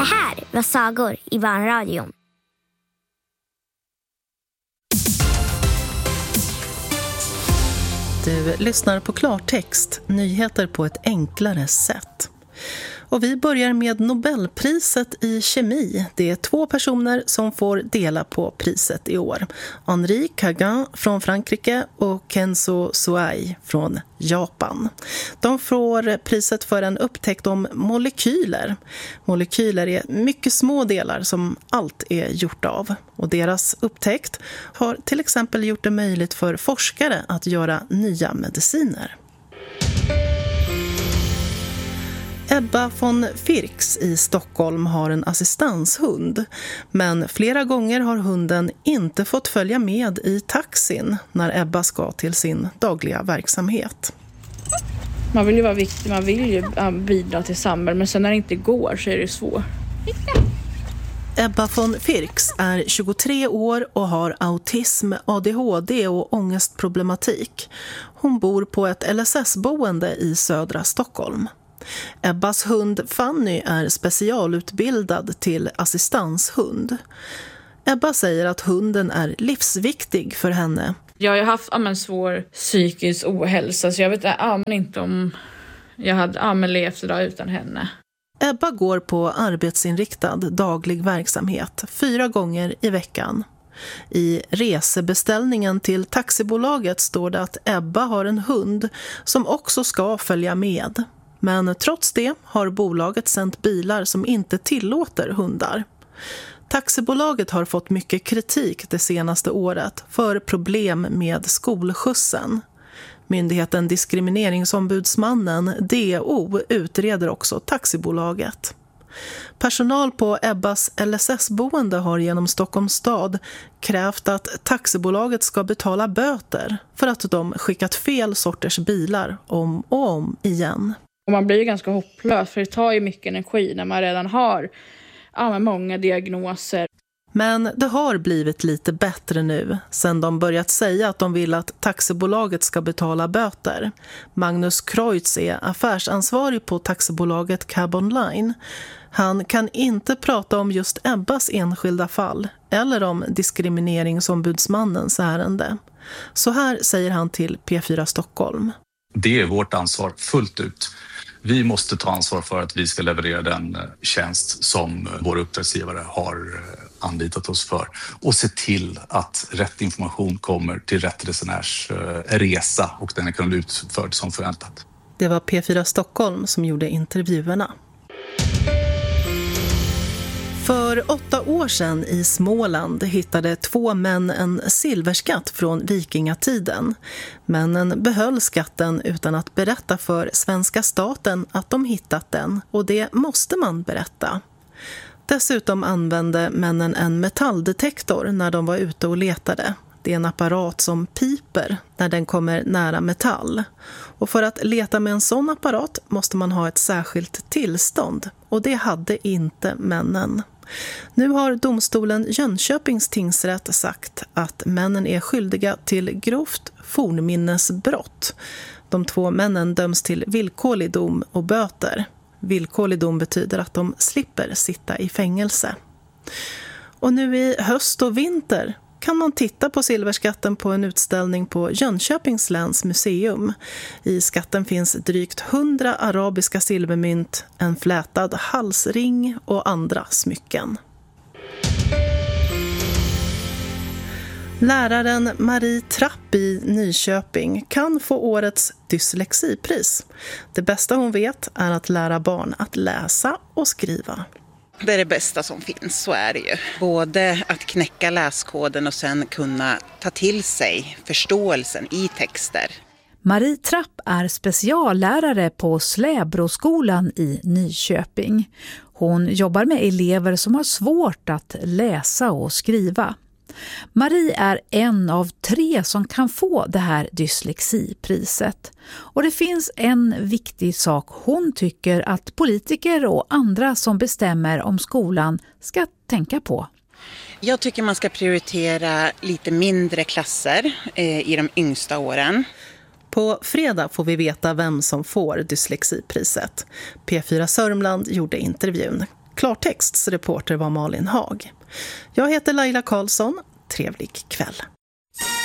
Det här var Sagor i Barnradion. Du lyssnar på Klartext, nyheter på ett enklare sätt. Och vi börjar med Nobelpriset i kemi. Det är 2 personer som får dela på priset i år. Henri Cagin från Frankrike och Kenzo Suai från Japan. De får priset för en upptäckt om molekyler. Molekyler är mycket små delar som allt är gjort av. Och deras upptäckt har till exempel gjort det möjligt för forskare att göra nya mediciner. Ebba von Firks i Stockholm har en assistanshund, men flera gånger har hunden inte fått följa med i taxin när Ebba ska till sin dagliga verksamhet. Man vill ju vara viktig, man vill ju bidra till samhället, men sen när det inte går så är det svårt. Ebba von Firks är 23 år och har autism, ADHD och ångestproblematik. Hon bor på ett LSS-boende i södra Stockholm. Ebbas hund Fanny är specialutbildad till assistanshund. Ebba säger att hunden är livsviktig för henne. Jag har haft svår psykisk ohälsa, så jag vet inte om jag hade levt idag utan henne. Ebba går på arbetsinriktad daglig verksamhet 4 gånger i veckan. I resebeställningen till taxibolaget står det att Ebba har en hund som också ska följa med. Men trots det har bolaget sänt bilar som inte tillåter hundar. Taxibolaget har fått mycket kritik det senaste året för problem med skolskjutsen. Myndigheten Diskrimineringsombudsmannen, DO, utreder också taxibolaget. Personal på Ebbas LSS-boende har genom Stockholms stad krävt att taxibolaget ska betala böter för att de skickat fel sorters bilar om och om igen. Och man blir ju ganska hopplös, för det tar ju mycket energi när man redan har många diagnoser. Men det har blivit lite bättre nu sedan de börjat säga att de vill att taxibolaget ska betala böter. Magnus Kreutz är affärsansvarig på taxibolaget Cab Online. Han kan inte prata om just Ebbas enskilda fall eller om diskrimineringsombudsmannens ärende. Så här säger han till P4 Stockholm. Det är vårt ansvar fullt ut. Vi måste ta ansvar för att vi ska leverera den tjänst som våra uppdragsgivare har anlitat oss för och se till att rätt information kommer till rätt resenärs resa och den är kunnat utförd som förväntat. Det var P4 Stockholm som gjorde intervjuerna. För 8 år sedan i Småland hittade 2 män en silverskatt från vikingatiden. Männen behöll skatten utan att berätta för svenska staten att de hittat den, och det måste man berätta. Dessutom använde männen en metalldetektor när de var ute och letade. Det är en apparat som piper när den kommer nära metall. Och för att leta med en sån apparat måste man ha ett särskilt tillstånd, och det hade inte männen. Nu har domstolen Jönköpings tingsrätt sagt att männen är skyldiga till grovt fornminnesbrott. De 2 männen döms till villkorlig dom och böter. Villkorlig dom betyder att de slipper sitta i fängelse. Och nu i höst och vinter kan man titta på silverskatten på en utställning på Jönköpings läns museum. I skatten finns drygt 100 arabiska silvermynt, en flätad halsring och andra smycken. Läraren Marie Trapp i Nyköping kan få årets dyslexipris. Det bästa hon vet är att lära barn att läsa och skriva. Det är det bästa som finns, så är det ju. Både att knäcka läskoden och sen kunna ta till sig förståelsen i texter. Marie Trapp är speciallärare på Släbroskolan i Nyköping. Hon jobbar med elever som har svårt att läsa och skriva. Marie är en av 3 som kan få det här dyslexipriset. Och det finns en viktig sak hon tycker att politiker och andra som bestämmer om skolan ska tänka på. Jag tycker man ska prioritera lite mindre klasser i de yngsta åren. På fredag får vi veta vem som får dyslexipriset. P4 Sörmland gjorde intervjun. Klartexts reporter var Malin Haag. Jag heter Laila Karlsson. Trevlig kväll.